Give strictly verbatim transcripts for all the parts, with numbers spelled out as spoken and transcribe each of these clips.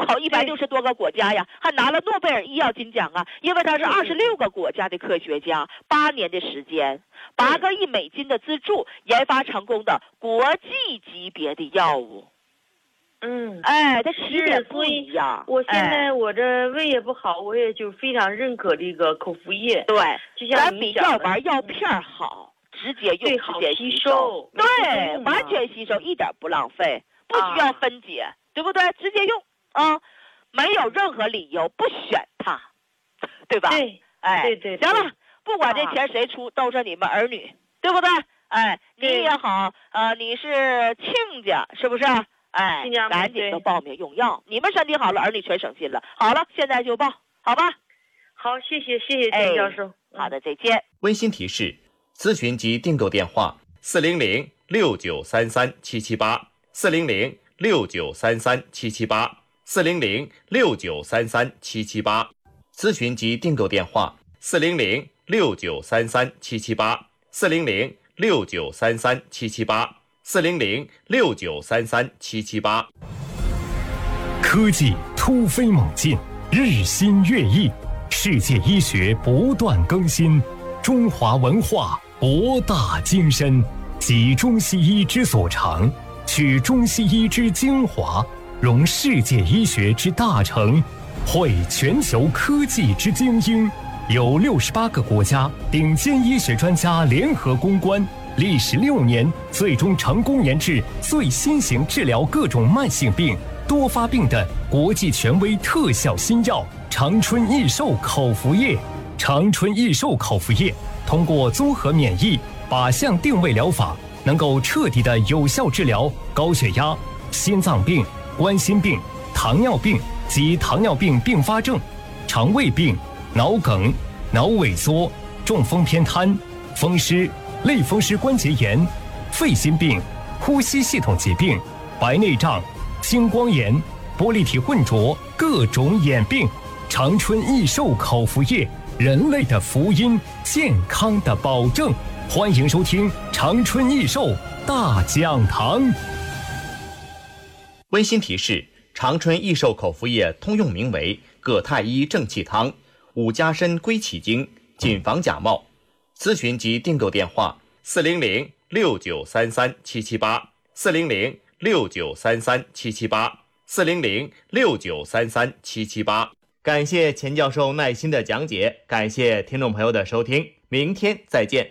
跑一百六十多个国家呀，还拿了诺贝尔医药金奖啊！因为他是二十六个国家的科学家，八年的时间，八个亿美金的资助，研发成功的国际级别的药物。 嗯， 哎，它起点不一样。 我现在我这胃也不好，我也就非常认可这个口服液。 对， 就像咱比药丸药片好，直接用，直接吸收。对，完全吸收，一点不浪费，不需要分解，对不对？直接用啊，没有任何理由不选它，对吧？ 对， 哎， 对对。 行了，不管这钱谁出，都是你们儿女，对不对？哎，你也好，呃，你是亲家，是不是？哎，赶紧都报名用药，你们身体好了，儿女全省心了。好了，现在就报，好吧？ 好，谢谢谢谢金教授、 哎。好的，再见。 温馨提示：咨询及订购电话：四零零六九三三七七八，四零零六九三三七七八，四零零六九三三七七八。咨询及订购电话：四零零六九三三七七八，四零零六九三三七七八。四零零六九三三七七八。 科技突飞猛进，日新月异，世界医学不断更新，中华文化博大精深，集中西医之所长，取中西医之精华，融世界医学之大成，汇全球科技之精英，有六十八个国家顶尖医学专家联合攻关。历时六年，最终成功研制最新型治疗各种慢性病、多发病的国际权威特效新药长春益寿口服液。长春益寿口服液通过综合免疫靶向定位疗法，能够彻底的有效治疗高血压、心脏病、冠心病、糖尿病及糖尿病并发症、肠胃病、脑梗、脑萎缩、中风偏瘫、风湿、类风湿关节炎、肺心病、呼吸系统疾病、白内障、青光眼、玻璃体混浊各种眼病。长春益寿口服液，人类的福音，健康的保证。欢迎收听长春益寿大讲堂。 温馨提示：长春益寿口服液通用名为葛太医正气汤、五加参归气经，谨防假冒。咨询及订购电话：四零零六九三三七七八，四零零六九三三七七八，四零零六九三三七七八。感谢钱教授耐心的讲解，感谢听众朋友的收听，明天再见。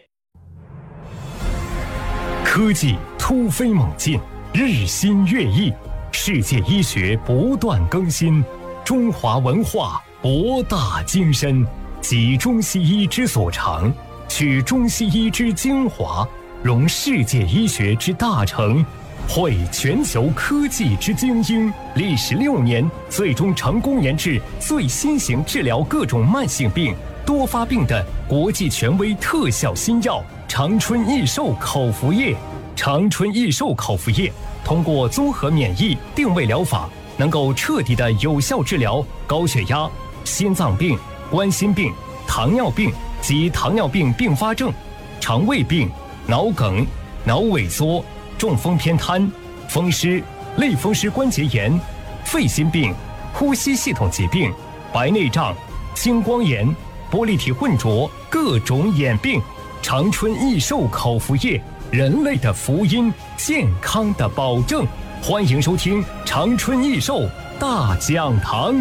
科技突飞猛进，日新月异，世界医学不断更新，中华文化博大精深，集中西医之所长，取中西医之精华，融世界医学之大成，汇全球科技之精英。历时六年，最终成功研制最新型治疗各种慢性病、多发病的国际权威特效新药长春益寿口服液。长春益寿口服液通过综合免疫定位疗法，能够彻底的有效治疗高血压、心脏病、冠心病、糖尿病及糖尿病并发症、肠胃病、脑梗、脑萎缩、中风偏瘫、风湿、类风湿关节炎、肺心病、呼吸系统疾病、白内障、青光眼、玻璃体混浊各种眼病。长春益寿口服液，人类的福音，健康的保证。欢迎收听长春益寿大讲堂。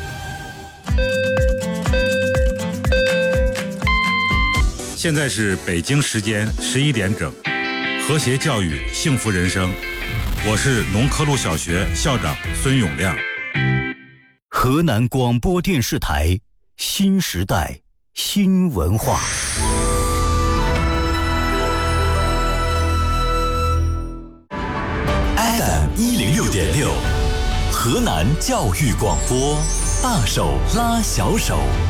现在是北京时间十一点整，和谐教育，幸福人生。我是农科路小学校长孙永亮。 河南广播电视台新时代新文化。F M 一零六点六，河南教育广播，大手拉小手。